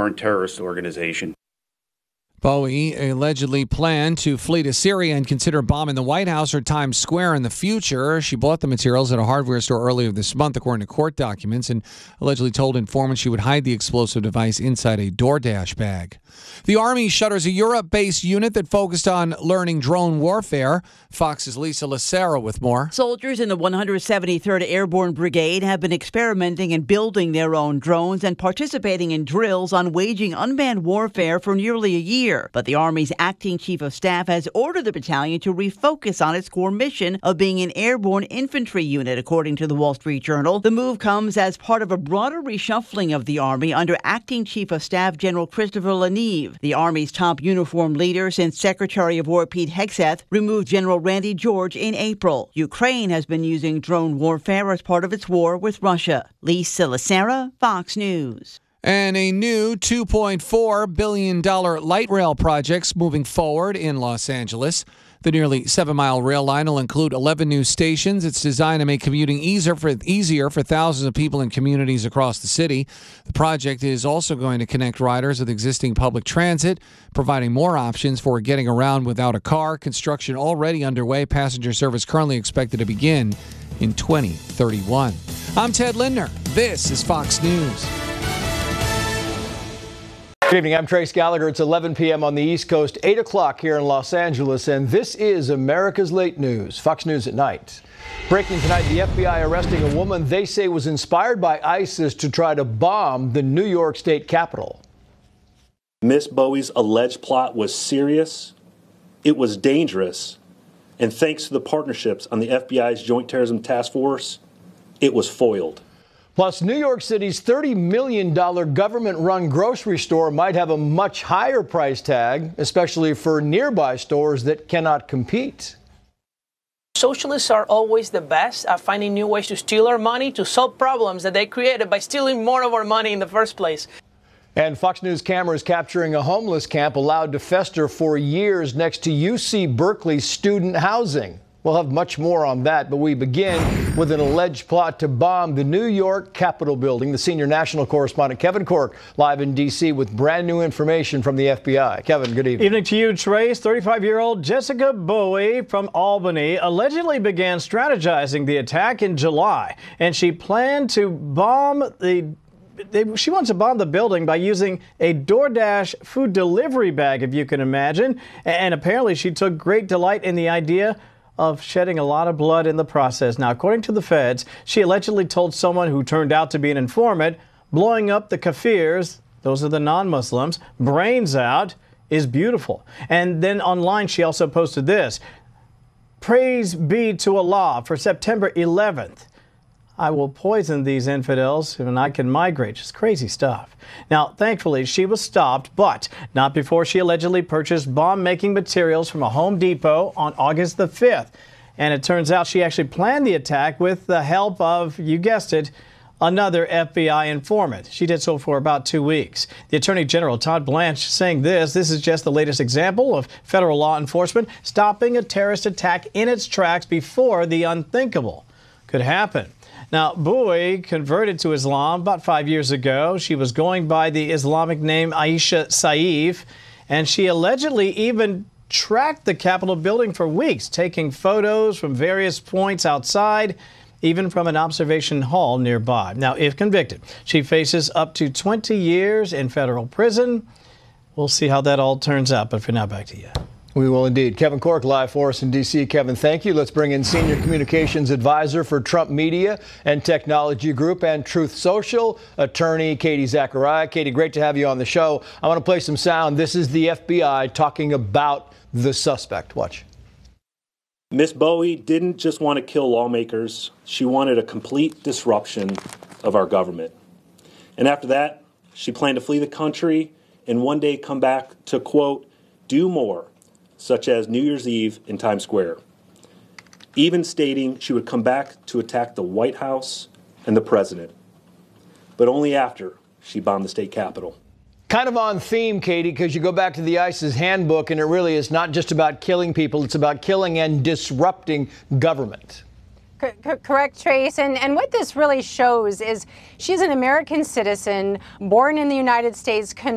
foreign terrorist organization. Bowie allegedly planned to flee to Syria and consider bombing the White House or Times Square in the future. She bought the materials at a hardware store earlier this month, according to court documents, and allegedly told informants she would hide the explosive device inside a DoorDash bag. The Army shutters a Europe-based unit that focused on learning drone warfare. Fox's Lisa Lacera with more. Soldiers in the 173rd Airborne Brigade have been experimenting and building their own drones and participating in drills on waging unmanned warfare for nearly a year. But the Army's acting chief of staff has ordered the battalion to refocus on its core mission of being an airborne infantry unit, according to the Wall Street Journal. The move comes as part of a broader reshuffling of the Army under acting chief of staff General Christopher Leneve. The Army's top uniformed leader since Secretary of War Pete Hegseth removed General Randy George in April. Ukraine has been using drone warfare as part of its war with Russia. Lisa Lacera, Fox News. And a new $2.4 billion light rail project's moving forward in Los Angeles. The nearly 7-mile rail line will include 11 new stations. It's designed to make commuting easier for thousands of people in communities across the city. The project is also going to connect riders with existing public transit, providing more options for getting around without a car. Construction already underway. Passenger service currently expected to begin in 2031. I'm Ted Lindner. This is Fox News. Good evening, I'm Trace Gallagher. It's 11 p.m. on the East Coast, 8 o'clock here in Los Angeles, and this is America's Late News, Fox News at Night. Breaking tonight, the FBI arresting a woman they say was inspired by ISIS to try to bomb the New York State Capitol. Miss Bowie's alleged plot was serious, it was dangerous, and thanks to the partnerships on the FBI's Joint Terrorism Task Force, it was foiled. Plus, New York City's $30 million government-run grocery store might have a much higher price tag, especially for nearby stores that cannot compete. Socialists are always the best at finding new ways to steal our money to solve problems that they created by stealing more of our money in the first place. And Fox News cameras capturing a homeless camp allowed to fester for years next to UC Berkeley's student housing. We'll have much more on that, but we begin with an alleged plot to bomb the New York Capitol building. The senior national correspondent Kevin Corke live in D.C. with brand new information from the FBI. Kevin, good evening. Evening to you, Trace. 35-year-old Jessica Bowie from Albany allegedly began strategizing the attack in July, and she planned to bomb She wants to bomb the building by using a DoorDash food delivery bag, if you can imagine. And apparently she took great delight in the idea of shedding a lot of blood in the process. Now, according to the feds, she allegedly told someone who turned out to be an informant, blowing up the Kafirs, those are the non-Muslims, brains out is beautiful. And then online, she also posted this: praise be to Allah for September 11th. I will poison these infidels and I can migrate. Just crazy stuff. Now, thankfully, she was stopped, but not before she allegedly purchased bomb-making materials from a Home Depot on August the 5th. And it turns out she actually planned the attack with the help of, you guessed it, another FBI informant. She did so for about 2 weeks. The Attorney General, Todd Blanche, saying this is just the latest example of federal law enforcement stopping a terrorist attack in its tracks before the unthinkable could happen. Now, Bowie converted to Islam about 5 years ago. She was going by the Islamic name Aisha Saif, and she allegedly even tracked the Capitol building for weeks, taking photos from various points outside, even from an observation hall nearby. Now, if convicted, she faces up to 20 years in federal prison. We'll see how that all turns out, but for now, back to you. We will indeed. Kevin Corke live for us in D.C. Kevin, thank you. Let's bring in Senior Communications Advisor for Trump Media and Technology Group and Truth Social, attorney Katie Zachariah. Katie, great to have you on the show. I want to play some sound. This is the FBI talking about the suspect. Watch. Miss Bowie didn't just want to kill lawmakers. She wanted a complete disruption of our government. And after that, she planned to flee the country and one day come back to, quote, do more, such as New Year's Eve in Times Square, even stating she would come back to attack the White House and the president, but only after she bombed the state capitol. Kind of on theme, Katie, because you go back to the ISIS handbook, and it really is not just about killing people, it's about killing and disrupting government. Correct, Trace. And what this really shows is she's an American citizen, born in the United States,